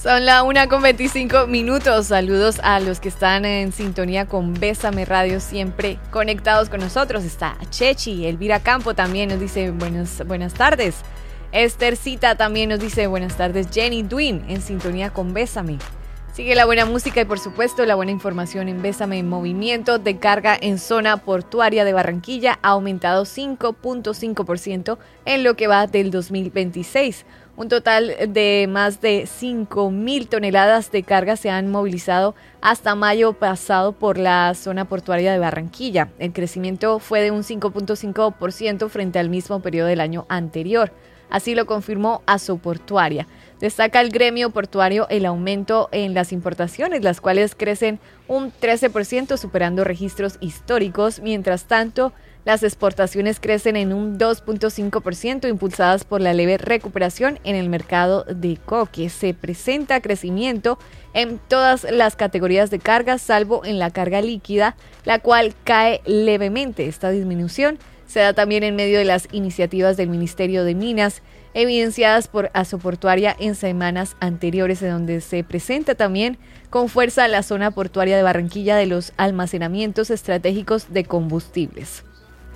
Son la 1:25. Saludos a los que están en sintonía con Bésame Radio, siempre conectados con nosotros. Está Chechi, Elvira Campo también nos dice buenas tardes. Esthercita también nos dice buenas tardes. Jenny Duin en sintonía con Bésame. Sigue la buena música y por supuesto la buena información en Bésame. Movimiento de carga en zona portuaria de Barranquilla ha aumentado 5.5% en lo que va del 2026. Un total de más de 5.000 toneladas de carga se han movilizado hasta mayo pasado por la zona portuaria de Barranquilla. El crecimiento fue de un 5.5% frente al mismo periodo del año anterior. Así lo confirmó Asoportuaria. Destaca el gremio portuario el aumento en las importaciones, las cuales crecen un 13%, superando registros históricos. Mientras tanto, las exportaciones crecen en un 2.5%, impulsadas por la leve recuperación en el mercado de coque. Se presenta crecimiento en todas las categorías de carga, salvo en la carga líquida, la cual cae levemente. Esta disminución se da también en medio de las iniciativas del Ministerio de Minas, evidenciadas por Asoportuaria en semanas anteriores, en donde se presenta también con fuerza la zona portuaria de Barranquilla de los almacenamientos estratégicos de combustibles.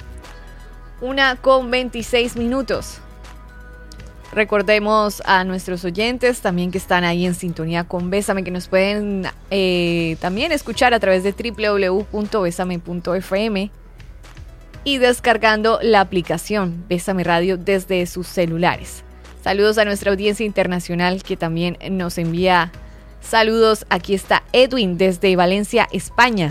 1:26. Recordemos a nuestros oyentes también que están ahí en sintonía con Bésame, que nos pueden también escuchar a través de www.besame.fm y descargando la aplicación Bésame Radio desde sus celulares. Saludos a nuestra audiencia internacional que también nos envía saludos. Aquí está Edwin desde Valencia, España.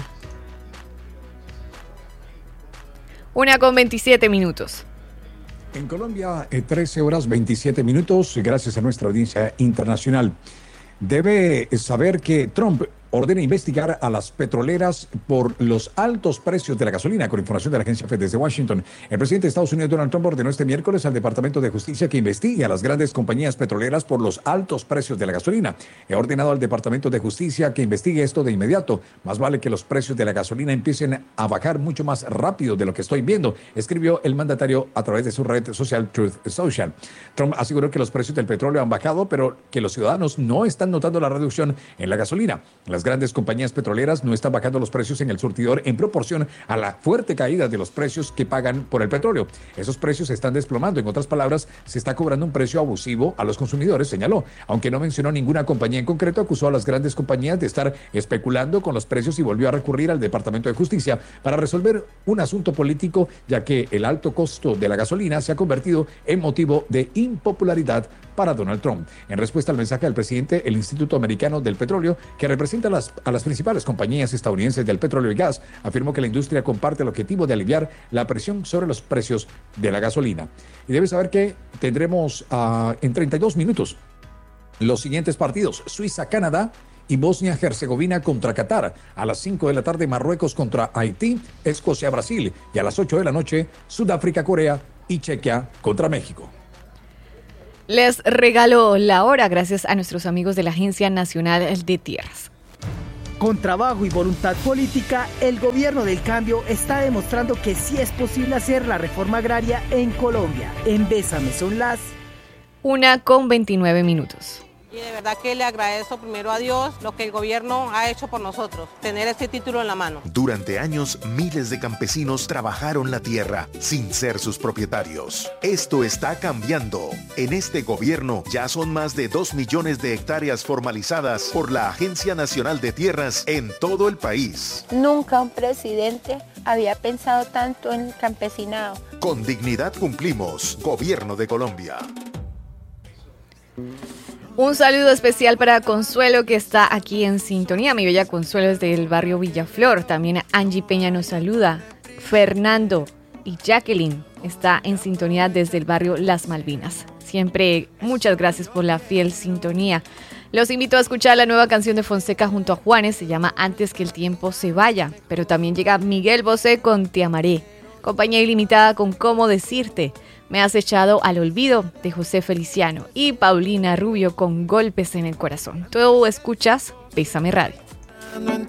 1:27. En Colombia, 13:27. Gracias a nuestra audiencia internacional. Debe saber que Trump ordena investigar a las petroleras por los altos precios de la gasolina, con información de la agencia FED desde Washington. El presidente de Estados Unidos, Donald Trump, ordenó este miércoles al Departamento de Justicia que investigue a las grandes compañías petroleras por los altos precios de la gasolina. He ordenado al Departamento de Justicia que investigue esto de inmediato. Más vale que los precios de la gasolina empiecen a bajar mucho más rápido de lo que estoy viendo, escribió el mandatario a través de su red social Truth Social. Trump aseguró que los precios del petróleo han bajado, pero que los ciudadanos no están notando la reducción en la gasolina. Las grandes compañías petroleras no están bajando los precios en el surtidor en proporción a la fuerte caída de los precios que pagan por el petróleo. Esos precios se están desplomando. En otras palabras, se está cobrando un precio abusivo a los consumidores, señaló. Aunque no mencionó ninguna compañía en concreto, acusó a las grandes compañías de estar especulando con los precios y volvió a recurrir al Departamento de Justicia para resolver un asunto político, ya que el alto costo de la gasolina se ha convertido en motivo de impopularidad para Donald Trump. En respuesta al mensaje del presidente, el Instituto Americano del Petróleo, que representa a las principales compañías estadounidenses del petróleo y gas, afirmó que la industria comparte el objetivo de aliviar la presión sobre los precios de la gasolina. Y debes saber que tendremos en 32 minutos los siguientes partidos: Suiza-Canadá y Bosnia-Herzegovina contra Qatar. A las 5 de la tarde, Marruecos contra Haití, Escocia-Brasil. Y a las 8 de la noche, Sudáfrica-Corea y Chequia contra México. Les regalo la hora gracias a nuestros amigos de la Agencia Nacional de Tierras. Con trabajo y voluntad política, el gobierno del cambio está demostrando que sí es posible hacer la reforma agraria en Colombia. En Bésame son las 1:29. Y de verdad que le agradezco primero a Dios lo que el gobierno ha hecho por nosotros, tener este título en la mano. Durante años, miles de campesinos trabajaron la tierra sin ser sus propietarios. Esto está cambiando. En este gobierno ya son más de 2 millones de hectáreas formalizadas por la Agencia Nacional de Tierras en todo el país. Nunca un presidente había pensado tanto en el campesinado. Con dignidad cumplimos. Gobierno de Colombia. Un saludo especial para Consuelo, que está aquí en sintonía. Mi bella Consuelo es del barrio Villaflor. También Angie Peña nos saluda. Fernando y Jacqueline está en sintonía desde el barrio Las Malvinas. Siempre muchas gracias por la fiel sintonía. Los invito a escuchar la nueva canción de Fonseca junto a Juanes. Se llama Antes que el tiempo se vaya. Pero también llega Miguel Bosé con Te amaré. Compañía ilimitada con Cómo decirte. Me has echado al olvido, de José Feliciano, y Paulina Rubio con Golpes en el corazón. Tú escuchas Bésame Radio.